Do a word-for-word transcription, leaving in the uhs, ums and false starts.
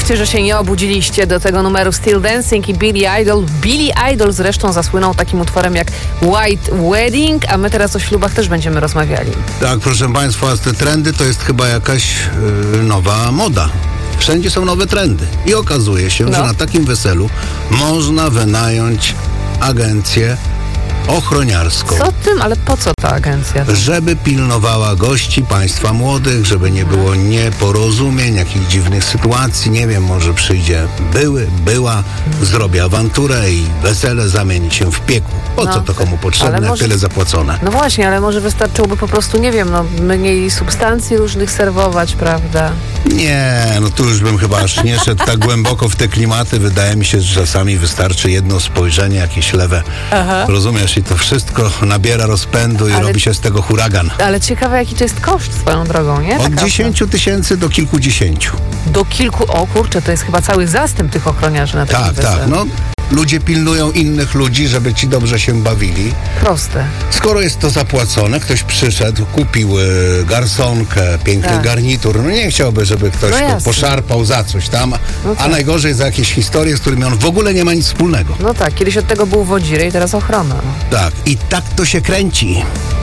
mówcie, że się nie obudziliście do tego numeru Still Dancing i Billy Idol. Billy Idol zresztą zasłynął takim utworem jak White Wedding, a my teraz o ślubach też będziemy rozmawiali. Tak, proszę Państwa, te trendy to jest chyba jakaś yy, nowa moda. Wszędzie są nowe trendy. I okazuje się, no. że na takim weselu można wynająć agencję ochroniarską. Co tym? Ale po co ta agencja? Żeby pilnowała gości, państwa młodych, żeby nie było nieporozumień, jakichś dziwnych sytuacji. Nie wiem, może przyjdzie były, była, zrobi awanturę i wesele zamieni się w piekło. Po no, co to komu potrzebne, jak może, tyle zapłacone? No właśnie, ale może wystarczyłoby po prostu, nie wiem, no mniej substancji różnych serwować, prawda? Nie, no tu już bym chyba aż nie szedł tak głęboko w te klimaty. Wydaje mi się, że czasami wystarczy jedno spojrzenie, jakieś lewe. Aha. Rozumiesz? I to wszystko nabiera rozpędu i ale, robi się z tego huragan. Ale ciekawe, jaki to jest koszt swoją drogą, nie? Od dziesięciu tysięcy do kilkudziesięciu. Do kilku? O kurczę, to jest chyba cały zastęp tych ochroniarzy na takim Tak, weselu. tak, no. Ludzie pilnują innych ludzi, żeby ci dobrze się bawili. Proste. Skoro jest to zapłacone, ktoś przyszedł, kupił y, garsonkę, piękny tak. garnitur. No nie chciałby, żeby ktoś no go poszarpał za coś tam, no tak. a najgorzej za jakieś historie, z którymi on w ogóle nie ma nic wspólnego. No tak, kiedyś od tego był wodzirej, teraz ochrona. No. Tak, i tak to się kręci.